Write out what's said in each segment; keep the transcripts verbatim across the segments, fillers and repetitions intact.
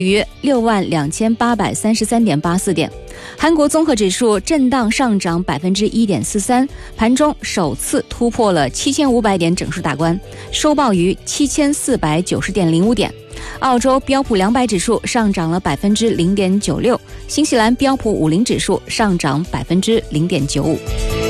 于六万两千八百三十三点八四点。韩国综合指数震荡上涨百分之一点四三，盘中首次突破了七千五百点整数大关，收报于七千四百九十点零五点。澳洲标普两百指数上涨了百分之零点九六，新西兰标普五零指数上涨百分之零点九五。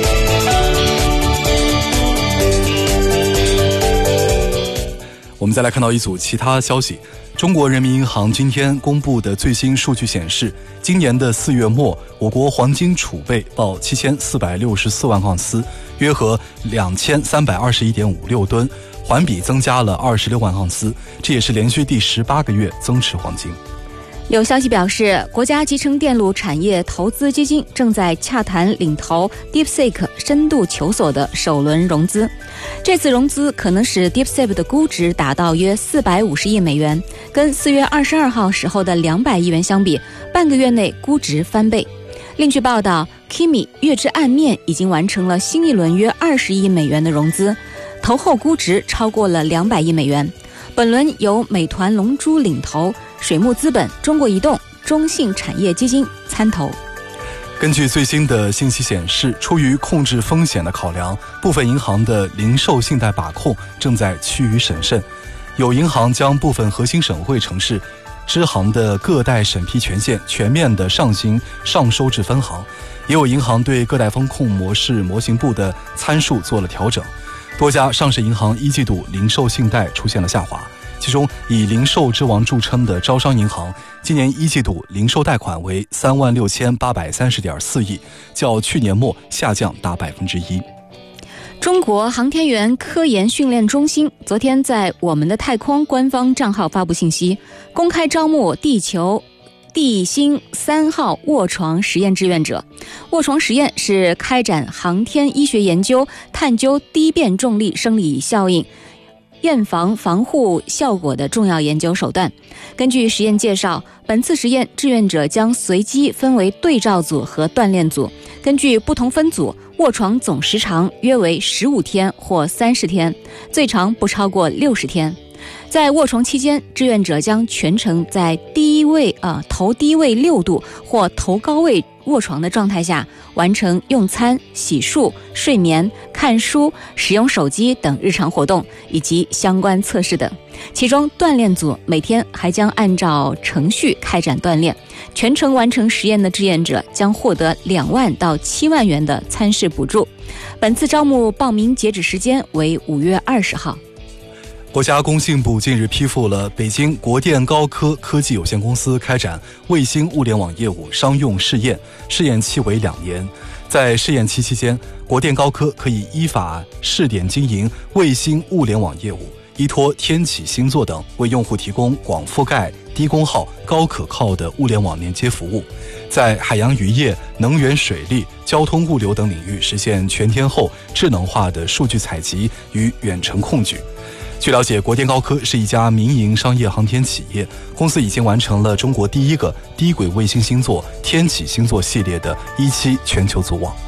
我们再来看到一组其他消息。中国人民银行今天公布的最新数据显示，今年的四月末，我国黄金储备报七千四百六十四万盎司，约合两千三百二十一点五六吨，环比增加了二十六万盎司，这也是连续第十八个月增持黄金。 有消息表示，国家集成电路产业投资基金正在洽谈领投 DeepSeek 深度求索的首轮融资。这次融资可能使 DeepSeek 的估值达到约四百五十亿美元，跟四月二十二号时候的两百亿元相比，半个月内估值翻倍。另据报道 Kimi 月之暗面已经完成了新一轮约二十亿美元的融资，投后估值超过了两百亿美元。本轮由美团龙珠领投，水木资本、中国移动、中信产业基金参投。 根据最新的信息显示，出于控制风险的考量，部分银行的零售信贷把控正在趋于审慎。有银行将部分核心省会城市支行的各贷审批权限全面的上行上收至分行，也有银行对各贷风控模式模型部的参数做了调整。多家上市银行一季度零售信贷出现了下滑，其中以零售之王著称的招商银行，今年一季度零售贷款为三万六千八百三十点四亿，较去年末下降达百分之一。 中国航天员科研训练中心昨天在我们的太空官方账号发布信息，公开招募地球地星三号卧床实验志愿者。卧床实验是开展航天医学研究、探究低变重力生理效应、验防防护效果的重要研究手段。根据实验介绍，本次实验志愿者将随机分为对照组和锻炼组，根据不同分组，卧床总时长约为十五天或三十天，最长不超过六十天。在卧床期间，志愿者将全程在低位呃头低位六度或头高位卧床的状态下，完成用餐、洗漱、睡眠、看书、使用手机等日常活动以及相关测试等。其中锻炼组每天还将按照程序开展锻炼，全程完成实验的志愿者将获得两万到七万元的参试补助。本次招募报名截止时间为五月二十号。 国家工信部近日批复了北京国电高科科技有限公司开展卫星物联网业务商用试验，试验期为两年。在试验期期间，国电高科可以依法试点经营卫星物联网业务，依托天启星座等，为用户提供广覆盖、低功耗、高可靠的物联网连接服务，在海洋渔业、能源水利、交通物流等领域实现全天候智能化的数据采集与远程控制。据了解，国电高科是一家民营商业航天企业，公司已经完成了中国第一个低轨卫星星座天启星座系列的一期全球组网。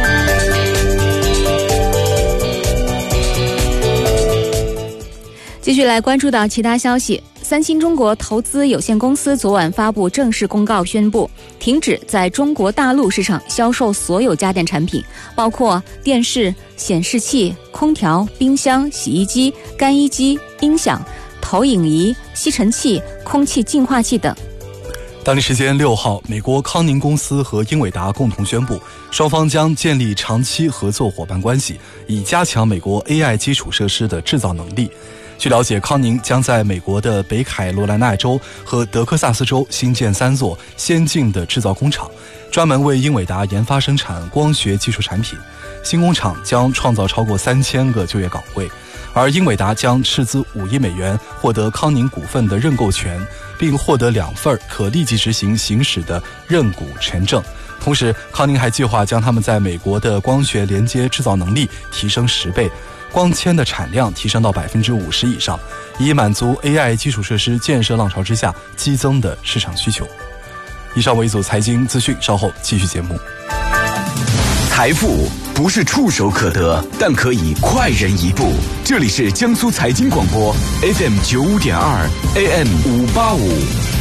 继续来关注到其他消息。三星中国投资有限公司昨晚发布正式公告，宣布停止在中国大陆市场销售所有家电产品，包括电视、显示器、空调、冰箱、洗衣机、干衣机、音响、投影仪、吸尘器、空气净化器等。 当地时间六号，美国康宁公司和英伟达共同宣布，双方将建立长期合作伙伴关系，以加强美国 A I 基础设施的制造能力。据了解，康宁将在美国的北卡罗来纳州和德克萨斯州新建三座先进的制造工厂，专门为英伟达研发生产光学技术产品。新工厂将创造超过三千个就业岗位，而英伟达将斥资五亿美元获得康宁股份的认购权，并获得两份可立即执行行使的认股权证。同时，康宁还计划将他们在美国的光学连接制造能力提升十倍，光纤的产量提升到百分之五十以上，以满足 A I 基础设施建设浪潮之下激增的市场需求。以上为一组财经资讯，稍后继续节目。 财富不是触手可得，但可以快人一步。这里是江苏财经广播 F M 九五点二 A M 五八五。